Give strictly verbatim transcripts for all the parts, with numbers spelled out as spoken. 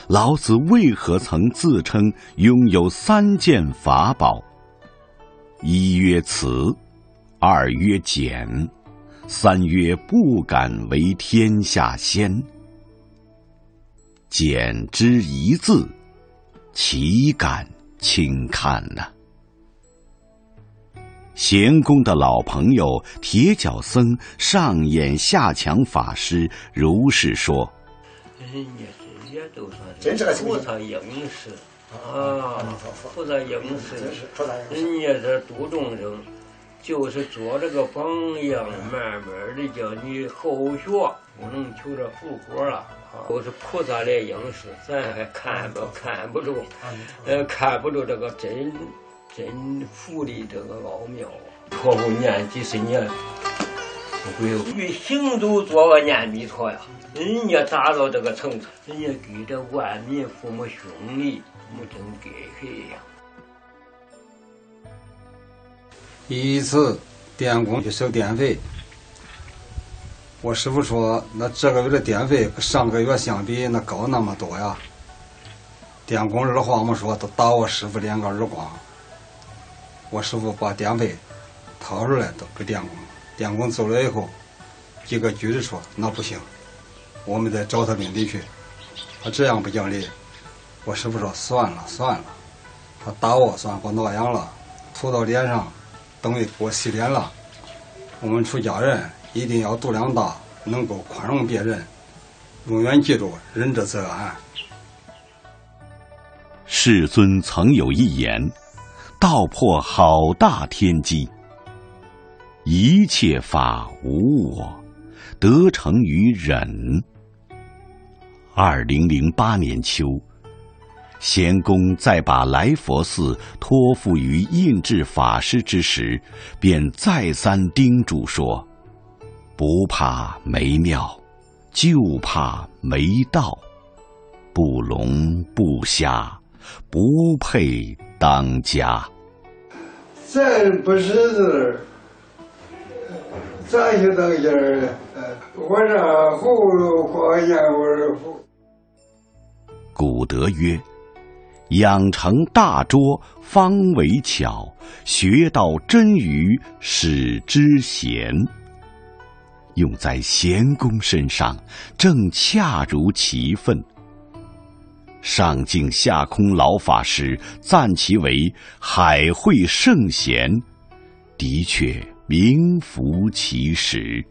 老子为何曾自称拥有三件法宝？一曰慈，二曰俭，三曰不敢为天下先。俭之一字，岂敢轻看呢？咸公的老朋友铁脚僧上演下墙法师如是说： 人家这些都算是菩萨应时啊，菩萨应时，人家这度众生，就是做这个榜样，慢慢的叫你后学，不能求这复活了。都是菩萨来应时，咱还看不看不住，呃，看不住这个真真福的这个奥妙。托付念几十年，不会与行走做个念弥陀呀。人家达到这个层次，人家给这万民父母兄弟，我们真给谁呀？ 一次电工去收电费，我师傅说，那这个月的电费跟上个月相比，那高那么多呀。电工二话没说，都打我师傅两个耳光。我师傅把电费掏出来都给电工，电工走了以后，几个局的说那不行，我们得找他领地去。他这样不讲理，我师傅说算了算了，他打我算给我挠痒了，涂到脸上，等于给我洗脸了。我们出家人一定要度量大，能够宽容别人，永远记住仁者则安。 世尊曾有一言，道破好大天机：一切法无我，得成于忍。二零零八年秋，咸公在把来佛寺托付于印智法师之时，便再三叮嘱说：不怕没庙，就怕没道。不聋不瞎，不配当家。 咱不识字，咋就当家儿呢？我让葫芦画燕窝符。 古德曰：养成大拙，方为巧；学到真语，使之贤。用在咸公身上，正恰如其分。上敬下空老法师赞其为海会圣贤，的确名副其实。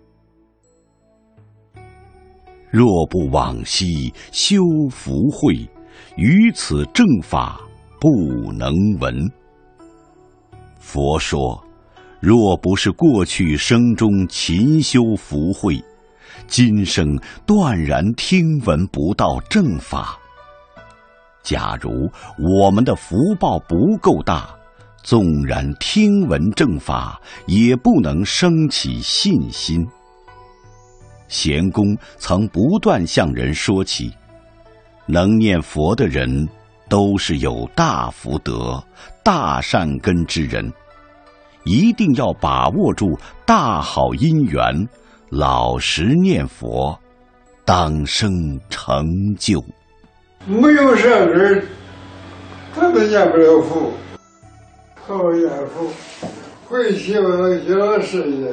若不往昔修福慧，于此正法不能闻。佛说，若不是过去生中勤修福慧，今生断然听闻不到正法。假如我们的福报不够大，纵然听闻正法，也不能升起信心。咸公曾不断向人说起，能念佛的人都是有大福德、大善根之人，一定要把握住大好因缘，老实念佛，当生成就。 没有善根，他们念不了佛，好念佛，会希望小事业。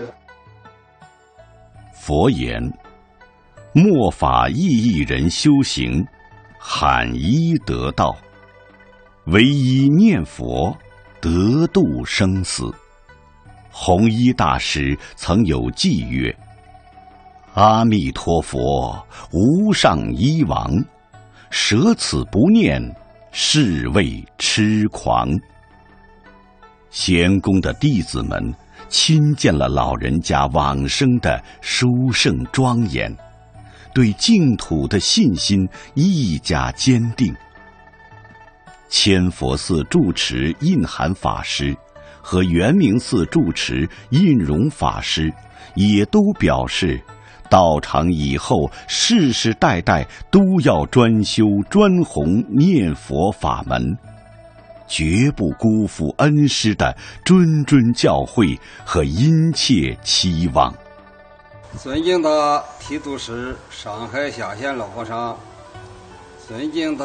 佛言：末法意义人修行，罕一得道。唯一念佛，得度生死。弘一大师曾有偈曰：阿弥陀佛，无上医王，舍此不念，是谓痴狂。咸公的弟子们亲见了老人家往生的殊胜庄严，对净土的信心愈加坚定。千佛寺住持印涵法师和圆明寺住持印容法师也都表示，道场以后世世代代都要专修专弘念佛法门，绝不辜负恩师的谆谆教诲和殷切期望。 尊敬的提督师上海下县老和尚，尊敬的